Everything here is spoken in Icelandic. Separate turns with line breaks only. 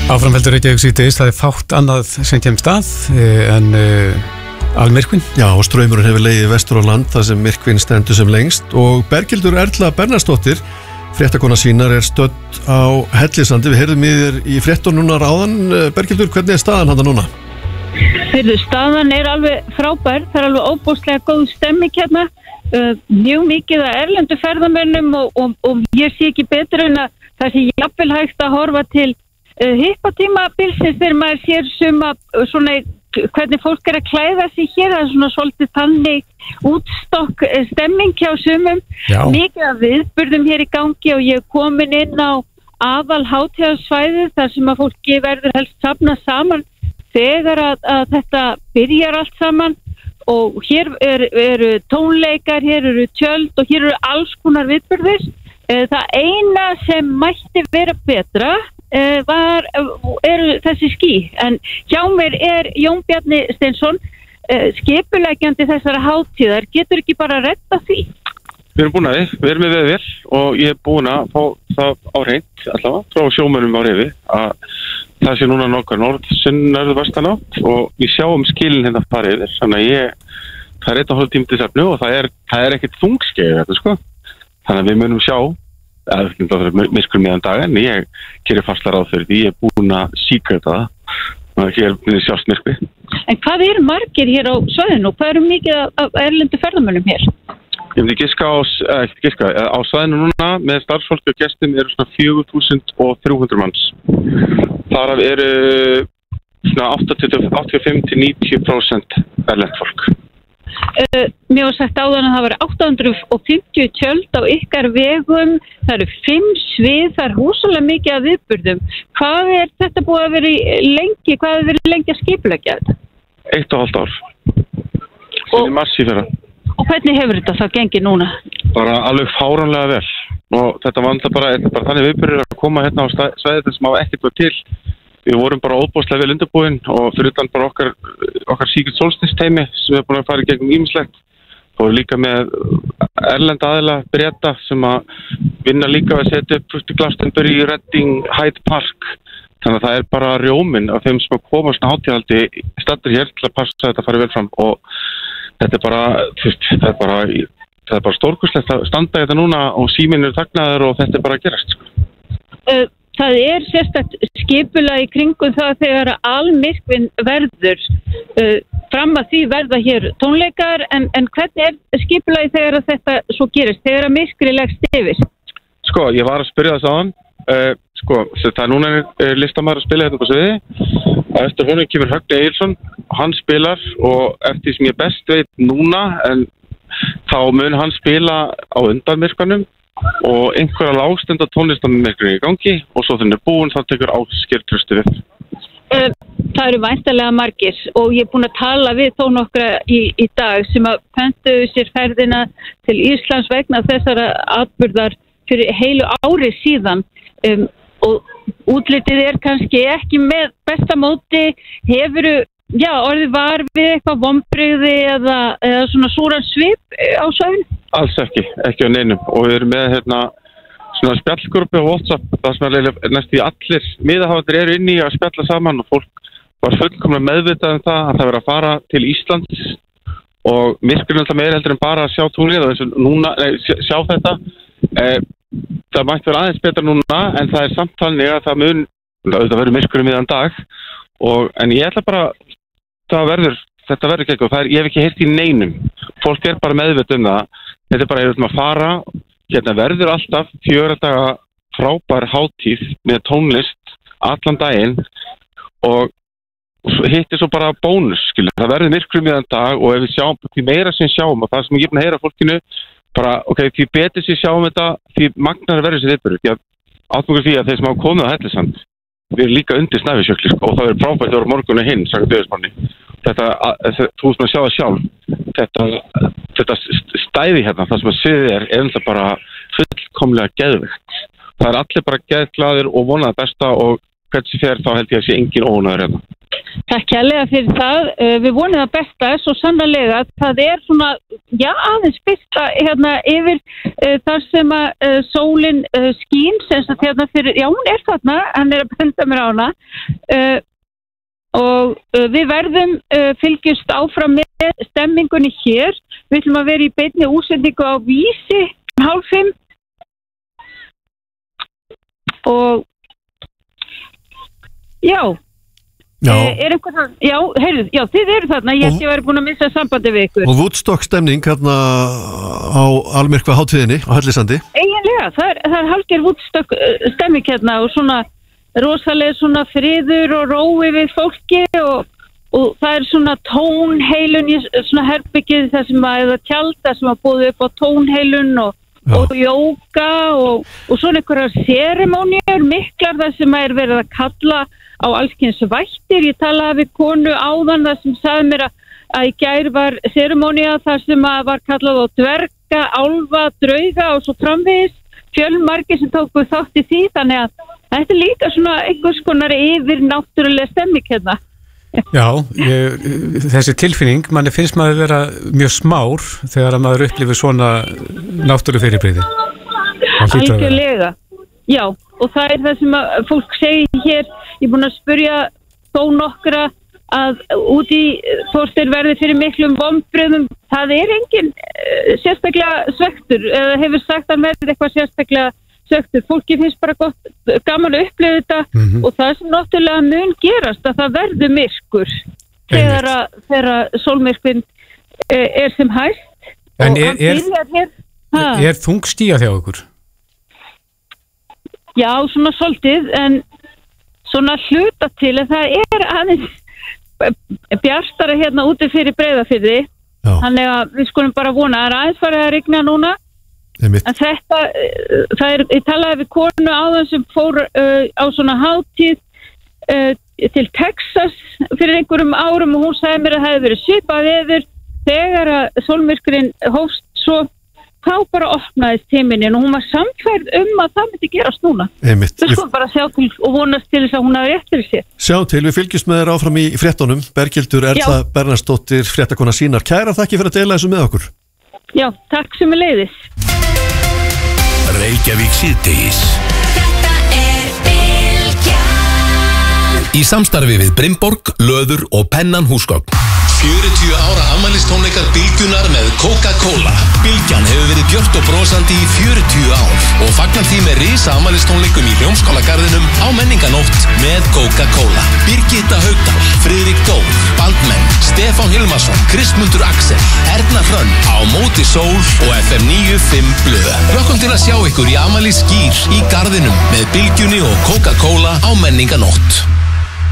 Áframheldur Reykjavík síðdegis, það fátt annað sem kemst að en almyrkvinn. Já, og straumurinn hefur legið vestur á land þar sem myrkvinn stendur sem lengst og Berghildur Erla Bernharðsdóttir, fréttakona sínar, stödd á Hellisandi. Við heyrðum í þér í fréttunum núna ráðan. Berghildur, hvernig staðan handa núna?
Staðan alveg frábær, það alveg óbúslega góð stemming hérna. Mjög mikið að erlendu ferðamönnum og ég sé ekki betur en að það sé jafnvel hægt að horfa til hippatímabilsins þegar maður sér suma svona hvernig fólk að klæða sig hér, það svona svolítið þannig útstokk stemming hjá sumum. Mikið af viðburðum hér í gangi og ég er komin inn á aðal hátíðarsvæðið þar sem að fólki verður helst safna saman þegar að þetta byrjar allt saman og hér eru tónleikar, hér eru tjöld og hér eru alls konar viðburðir. Það eina sem mætti vera betra eru þessi ský, en hjá mér Jón Bjarni Steinsson, skipuleggjandi þessara hátíðar. Getur ekki bara að redda því?
Við erum búin að við erum með veður og ég er búin að fá það á hreint allavega frá sjómönnum á Rifi að það sé núna nokkar norð vestanátt og við sjáum skilin hérna fara yfir, þannig að það 1,5 tíma til stefnu og það er ekkert þungskeið þetta sko, þannig að við munum sjá myrkur meðan dag en ég gerir fasta ráð fyrir því, ég er búin að síka þetta og hér munir sjást myrkvi.
En hvað eru margir hér á svæðinu og hvað eru mikið af erlendu ferðamönnum hér?
Ég myndi giska á svæðinu núna með starfsfólki og gestum eru svona 4.300 manns. Þar af eru svona 85-90% erlent fólk.
Mér var sagt áðan að það var 850 tjöld á ykkar vegum, það eru 5 svið, það er húsalega mikið af viðburðum. Hvað er þetta búið að vera lengi, hvað hefur verið lengi að skipuleggja þetta?
1,5 ár. Sem mars í fyrra.
Og hvernig hefur þetta þá gengið núna?
Bara alveg fáránlega vel og þetta var bara þannig viðburðir að koma hérna á svæðið sem á ekkert var til. Við vorum bara óbúslega vel undirbúin og fyrir utan bara okkar Secret Solstice teymi sem við búin að fara í gegnum ýmislegt. Þá erum líka með erlenda aðila Breta sem að vinna líka að setja upp Glastonbury, Reading, Hyde Park. Þannig að það er bara rjóminn af þeim sem að koma svona hátíðhaldi staddur hér til að passa að þetta fari vel fram og þetta er bara stórkostlegt að standa þetta núna og síminn eru þagnaður og þetta er bara að gerast.
Það er sérstakt skipulag í kringum það þegar almyrkvinn verður. Fram að því verða hér tónleikar, en hvernig er skipulagi þegar að þetta svo gerist, þegar að myrkri leggst yfir?
Sko, ég var að spyrja þess áðan. Það er núna listamaður að spila hérna på sviði. Eftir honum kemur Högni Egilsson, hann spilar og eftir sem ég best veit núna, en þá mun hann spila á undanmyrkvanum og einhverja lágstenda tónlistarmyrkri í gangi og svo þegar búin þá tekur Ásgeir Trausti við.
Það eru væntanlega margir og ég er búin að tala við þó nokkra í dag sem að pöntuðu sér ferðina til Íslands vegna þessara atburðar fyrir heilu ári síðan og útlitið kannski ekki með besta móti. Hefurðu orðið var við eitthvað vonbrigði eða svona súran svip á svæðinu?
Alls ekki á neinum og við erum með svona spjallgrúppu á WhatsApp þar sem næstu í allir miðahafandir eru inni að spjalla saman og fólk var fullkomlega meðvitað um það að það verið að fara til Íslands og myrkurinn alltaf meira heldur en bara að sjá tunglið og núna, sjá þetta. Það mætti vera aðeins betra núna en það er samt þannig að það verður myrkurinn miðan dag en ég ætla bara þetta verður ekki eitthvað, ég hef ekki heyrt í neinum. Fólk er bara meðvitað um það. Þetta er bara að fara, hérna verður alltaf 4 daga frábær hátíð með tónlist allan daginn og hittir svo bara bónus, skilur. Það verður myrkur miðan dag og ef við sjáum, því meira sem sjáum og það sem ég er búin að heyra fólkinu, bara, því betur sem sjáum þetta, því magnar verður sér viðburður. Því að átmögur því að þeir sem hafa komið á Hellisand, við erum líka undir Snæfellsjökli og það verður frábært að vera morgun og hinn, sagði Veðurspáni. Þú veist maður sjá það sjálf, þetta stæði hérna, það sem að sviðið er ennþá bara fullkomlega geðveikt. Það er allir bara geðglaðir og vonaði besta og hvernig fer þá held ég að sé engin ónáður hérna.
Takk kærlega fyrir það. Við vonum það besta, svo sannarlega. Það svona, aðeins byrta yfir þar sem að sólin skín, sem sagt fyrir, hún þarna, hann að benda mér á hana. Og við verðum fylgjast áfram með stemmingunni hér. Við ætlum að vera í beinni útsendingu á Vísi 4:30. Og einhver það? Þið eru þarna, ég væri búin að missa sambandi við ykkur.
Og Woodstock stemning hérna á Almyrkva hátíðinni á Hellisandi?
Eiginlega, það hálfgerð Woodstock stemning hérna og svona rosalega svona friður og rói við fólki og það svona tónheilun í svona herbyggið þar sem að eða tjalda sem að búið upp á tónheilun og jóga og svona einhverjar seremóniur miklar þar sem að verið að kalla á allskyns vættir. Ég talaði við konu áðan þar sem sagði mér að í gær var seremónia þar sem að var kallað á dverga, álfa, drauga og svo framvegis fjölmargir sem tóku þátt í því, þannig að þetta líka svona einhvers konar yfir náttúrulega stemming hérna.
Já, þessi tilfinning, manni finnst maður vera mjög smár þegar að maður upplifir svona náttúrufyrirbrigði.
Algjörlega, já, og það það sem að fólk segir hér, ég er búin að spyrja þó nokkra að út í hvort þeir verði fyrir miklum vonbrigðum, það engin sérstaklega svektur, eða hefur sagt að verði eitthvað sérstaklega svektur. Fólki finnst bara gaman að upplifa þetta og það sem náttúrulega mun gerast að það verður myrkur þegar sólmyrkvinn sem hæst.
En er þungstíga hjá ykkur?
Já, svona svolítið, en svona hluta til, en það aðeins bjartara hérna úti fyrir Breiðafirði, þannig að við skulum bara vona að aðeins farið að rigna núna. En þetta, ég talaði við konu áðan sem fór á svona hátíð til Texas fyrir einhverjum árum og hún sagði mér að það hefði verið svipað veður þegar að sólmyrkurinn hófst svo þá bara opnaðist himinin og hún var samfærð að það myndi gerast núna. Við skulum bara sjá til og vonast til þess að hún hafi rétt fyrir sér.
Sjá til, við fylgjumst með þér áfram í fréttunum. Berghildur Erla Bernharðsdóttir, fréttakona Sýnar. Kæra þakki fyrir að deila þessu með okkur.
Já, takk sömuleiðis.
Reykjavík síðdegis. Þetta Bylgjan. Í samstarfi við Brimborg, Löður og Pennan húsgögn. 40 ára afmælistónleikar Bylgjunar með Coca-Cola. Bylgjan hefur verið björt og brosandi í 40 ár og fagnar því með risa afmælistónleikum í Hljómskálagarðinum á Menninganótt með Coca-Cola. Birgitta Haugdal, Friðrik Dór, Baldmenn, Stefán Hilmarsson, Kristmundur Axel, Erna Hrönn, Á móti sól og FM 95 blöð. Welcome til að sjá ykkur í afmælisskýr í garðinum með Bylgjunni og Coca-Cola á Menninganótt.